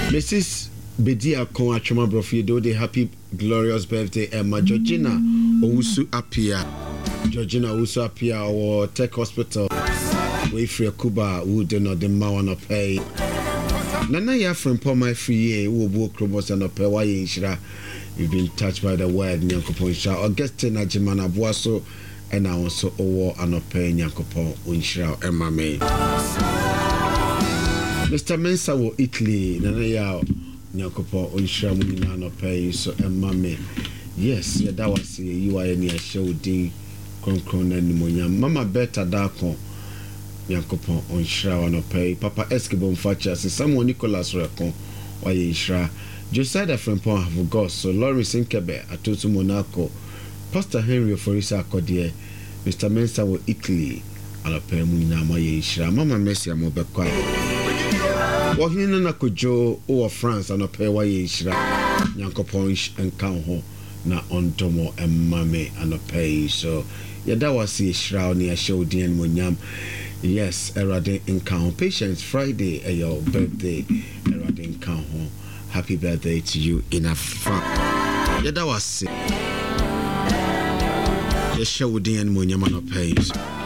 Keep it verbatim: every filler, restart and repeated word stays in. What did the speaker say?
Missus Bedia Kon Achoma Brofi do the happy glorious birthday Emma Georgina Owusu Apia. Georgina Owusu Apia or Tech Hospital. We free Kuba who do not the mawana pay. Nana ya from Poma free who book Krobos and pay why inshira. You've been touched by the word Nyankopon sha. Augustine Ajimana Boaso and I also owo anope Nyankopon inshira Emma me. Mister Mensa wo Italy nana ya Nyankopon inshira mu nyina anope so Emma me. Yes, yeah, that was you are any show din konkron na nimonyam. Mama Beta Dako Nyankopon inshira anope. Papa Eskebo Mfacha se Samuel Nicholas Rekon wa inshira. Josiah Frempon have got so Lawrence Nkebe Atotu Monaco, Pastor Henry Forisa Akodie, Mister Mensa wo Italy, Alape Muina Maye Shira, Mama Messi Amobekwa. Wahina na Kojo o France Anape Waye Shira, Nyankopon Nkanho na Ontomo Emmame Anape. So yada wasi Shira ni show din Munyam. Yes, Erade Nkanho. Patience Friday at your birthday, Erade Nkanho. Happy birthday to you in a fun. Yeah, that was it. The show with the end when your man pays.